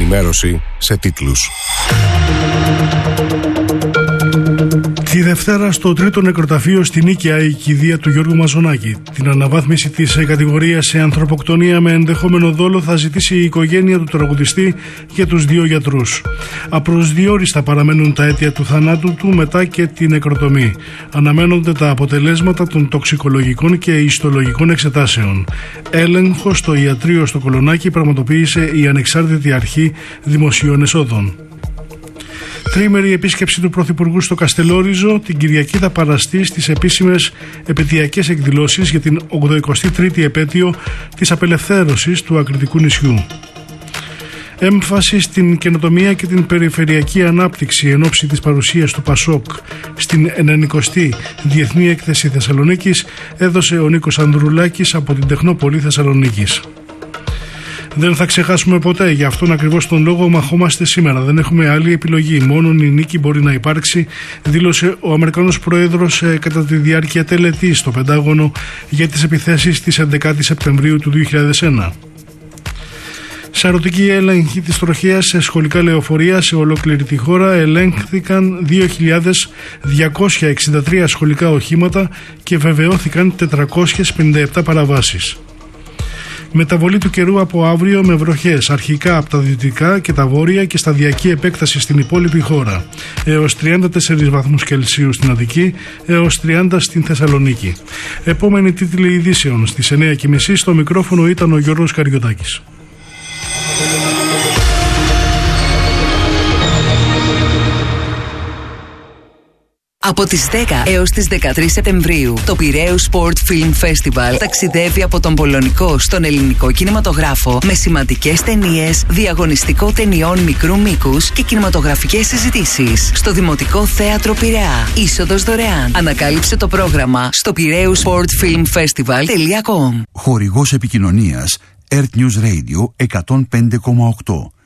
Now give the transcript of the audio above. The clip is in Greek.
Ενημέρωση σε τίτλους. Τη Δευτέρα στο τρίτο νεκροταφείο στη Νίκαια η κηδεία του Γιώργου Μαζονάκη. Την αναβάθμιση της κατηγορίας σε ανθρωποκτονία με ενδεχόμενο δόλο θα ζητήσει η οικογένεια του τραγουδιστή για τους δύο γιατρούς. Απροσδιόριστα παραμένουν τα αίτια του θανάτου του μετά και την νεκροτομή. Αναμένονται τα αποτελέσματα των τοξικολογικών και ιστολογικών εξετάσεων. Έλεγχο στο ιατρείο στο Κολονάκι πραγματοποίησε η Ανεξάρτητη Αρχή Δημοσίων Εσόδων. Τρίμερη επίσκεψη του Πρωθυπουργού στο Καστελόριζο την Κυριακή θα παραστεί στις επίσημες επαιτειακές εκδηλώσεις για την 83η επέτειο της απελευθέρωσης του Ακριτικού νησιού. Έμφαση στην καινοτομία και την περιφερειακή ανάπτυξη εν ώψη της παρουσίας του ΠΑΣΟΚ στην 90η Διεθνή Έκθεση Θεσσαλονίκης έδωσε ο Νίκος Ανδρουλάκης από την Τεχνόπολη Θεσσαλονίκης. Δεν θα ξεχάσουμε ποτέ, γι' αυτόν ακριβώς τον λόγο μαχόμαστε σήμερα. Δεν έχουμε άλλη επιλογή. Μόνον η νίκη μπορεί να υπάρξει, δήλωσε ο Αμερικανός Πρόεδρος κατά τη διάρκεια τελετής στο Πεντάγωνο για τις επιθέσεις της 11 Σεπτεμβρίου του 2001. Σαρωτική έλεγχη της τροχέας σε σχολικά λεωφορεία σε ολόκληρη τη χώρα. Ελέγχθηκαν 2.263 σχολικά οχήματα και βεβαιώθηκαν 457 παραβάσεις. Μεταβολή του καιρού από αύριο με βροχές αρχικά από τα δυτικά και τα βόρεια και σταδιακή επέκταση στην υπόλοιπη χώρα. Έως 34 βαθμούς Κελσίου στην Αττική, έως 30 στην Θεσσαλονίκη. Επόμενη τίτλη ειδήσεων στις 9.30. Στο μικρόφωνο ήταν ο Γιώργος Καριωτάκης. Από τις 10 έως τις 13 Σεπτεμβρίου, το Πειραίους Sport Film Festival ταξιδεύει από τον πολωνικό στον ελληνικό κινηματογράφο με σημαντικές ταινίες, διαγωνιστικό ταινιών μικρού μήκους και κινηματογραφικές συζητήσεις στο Δημοτικό Θέατρο Πειραιά. Είσοδος δωρεάν. Ανακάλυψε το πρόγραμμα στο piraeussportfilmfestival.com. Χορηγός επικοινωνίας Earth News Radio 105,8.